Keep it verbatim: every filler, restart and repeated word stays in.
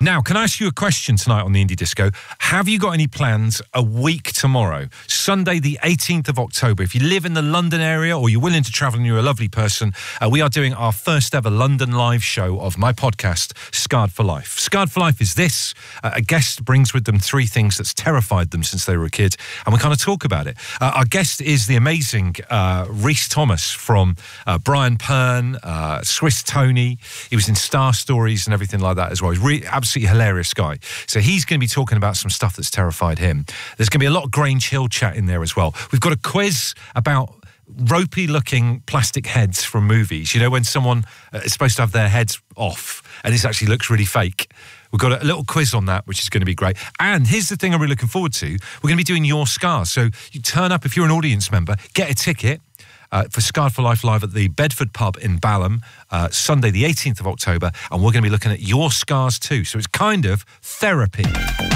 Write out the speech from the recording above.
Now, can I ask you a question tonight on the Indie Disco? Have you got any plans a week tomorrow, Sunday the eighteenth of October? If you live in the London area or you're willing to travel and you're a lovely person, uh, we are doing our first ever London live show of my podcast, Scarred for Life. Scarred for Life is this. Uh, a guest brings with them three things that's terrified them since they were a kid, and we kind of talk about it. Uh, our guest is the amazing uh, Rhys Thomas from uh, Brian Pern, uh, Swiss Tony. He was in Star Stories and everything like that as well. He's really absolutely hilarious guy. So he's going to be talking about some stuff that's terrified him. There's going to be a lot of Grange Hill chat in there as well. We've got a quiz about ropey-looking plastic heads from movies. You know, when someone is supposed to have their heads off and it actually looks really fake. We've got a little quiz on that, which is going to be great. And here's the thing I'm really looking forward to. We're going to be doing Your Scars. So you turn up, if you're an audience member, get a ticket Uh, for Scarred for Life Live at the Bedford Pub in Balham, uh, Sunday the eighteenth of October, and we're going to be looking at your scars too. So it's kind of therapy.